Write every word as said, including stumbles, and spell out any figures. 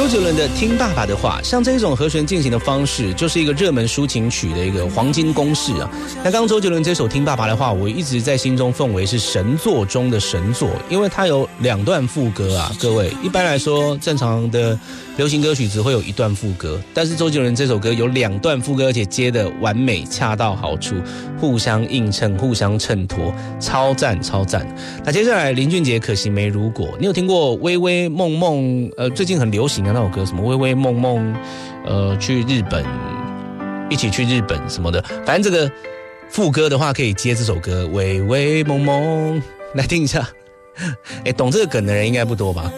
杰伦的《听爸爸的话》，像这种和弦进行的方式，就是一个热门抒情曲的一个黄金公式啊。那刚刚周杰伦这首《听爸爸的话》，我一直在心中奉为是神作中的神作，因为它有两段副歌啊。各位，一般来说正常的流行歌曲只会有一段副歌，但是周杰伦这首歌有两段副歌，而且接的完美，恰到好处，互相映衬，互相衬托，超赞超赞。那接下来林俊杰《可惜没如果》，你有听过微微梦梦？呃，最近很流行的那首歌，什么微微梦梦，呃，去日本，一起去日本什么的，反正这个副歌的话可以接这首歌，微微梦梦，来听一下。哎，懂这个梗的人应该不多吧？